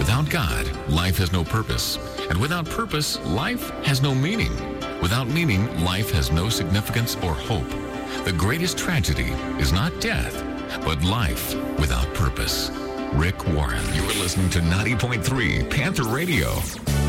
Without God, life has no purpose. And without purpose, life has no meaning. Without meaning, life has no significance or hope. The greatest tragedy is not death, but life without purpose. Rick Warren. You're listening to 90.3 Panther Radio.